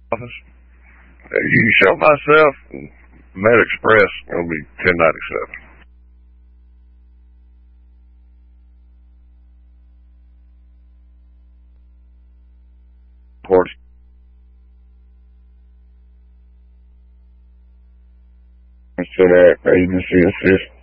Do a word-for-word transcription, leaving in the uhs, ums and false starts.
office. Uh, you can show myself. Med Express will be ten ninety seven. Port. To that agency assist.